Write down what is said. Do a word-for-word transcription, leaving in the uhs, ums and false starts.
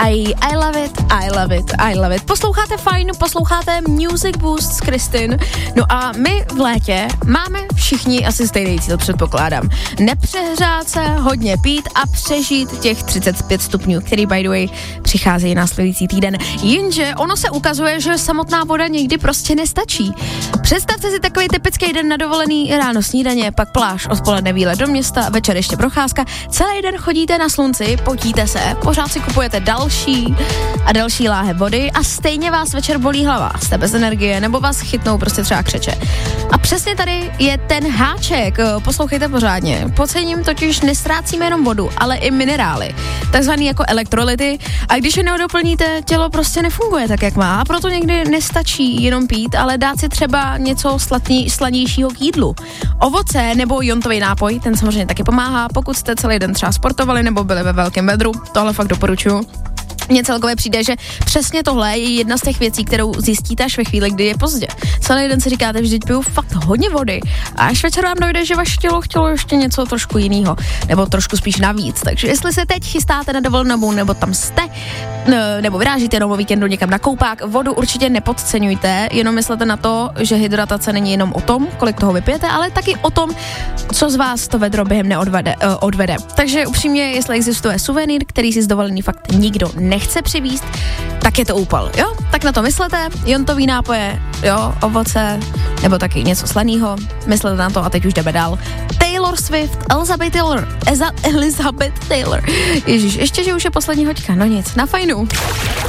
I, I love it, I love it, I love it. Posloucháte Fajn, posloucháte Music Boost s Kristin. No a my v létě máme všichni asi stejný cíl, předpokládám. Nepřehřát se, hodně pít a přežít těch třicet pět stupňů, který by the way přicházejí následující týden. Jenže ono se ukazuje, že samotná voda někdy prostě nestačí. Představte si takový typický den na dovolený, ráno snídaně, pak pláž, odpoledne výlet do města, večer ještě procházka. Celý den chodíte na slunci, potíte se, pořád si kupujete další a další láhev vody a stejně vás večer bolí hlava, jste bez energie nebo vás chytnou prostě třeba křeče. A přesně tady je ten háček, poslouchejte pořádně. Podcením totiž nestrácíme jenom vodu, ale i minerály, takzvaný jako elektrolyty, a když je nedoplníte, tělo prostě nefunguje tak, jak má, a proto někdy nestačí jenom pít, ale dát si třeba něco slatní, slanějšího k jídlu. Ovoce nebo jontový nápoj, ten samozřejmě taky pomáhá, pokud jste celý den třeba sportovali nebo byli ve velkém vedru, tohle fakt doporučuju. Mně celkově přijde, že přesně tohle je jedna z těch věcí, kterou zjistíte až ve chvíli, kdy je pozdě. Celý den si říkáte, vždyť piju fakt hodně vody a až večer vám dojde, že vaše tělo chtělo ještě něco trošku jiného, nebo trošku spíš navíc. Takže jestli se teď chystáte na dovolenou, nebo tam jste, nebo vyrážíte jenom o víkendu někam na koupák, vodu určitě nepodceňujte, jenom myslete na to, že hydratace není jenom o tom, kolik toho vypijete, ale taky o tom, co z vás to vedro během neodvede, uh, odvede. Takže upřímně, jestli existuje suvenýr, který si z dovolený fakt nikdo nechce přivízt, tak je to úpal, jo? Tak na to myslete, jontový nápoje, jo, ovoce, nebo taky něco slaného, myslete na to a teď už jdeme dál. Taylor Swift, Elizabeth Taylor, Eza, Elizabeth Taylor. Ježíš, ještě, že už je poslední hoďka, no nic, na Fajnu.